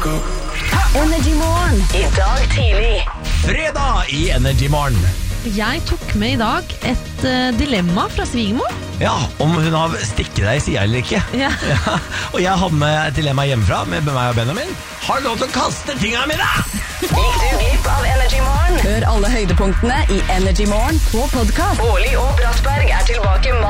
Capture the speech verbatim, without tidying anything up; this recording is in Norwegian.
Energy Morgen. I dag tidlig. Fredag i Energy Morgen. Jeg tok med i dag et uh, dilemma fra svigermor. Ja, om hun har stikket deg i siden eller ikke. Ja. Ja, og jeg hadde med et dilemma hjemmefra med meg og Benjamin. Har du lov til å kaste tingene mine? Gikk du glipp av Energy Morgen? Hør alle høydepunktene i Energy Morgen på podcast. Årlig og Brattberg er tilbake mandag.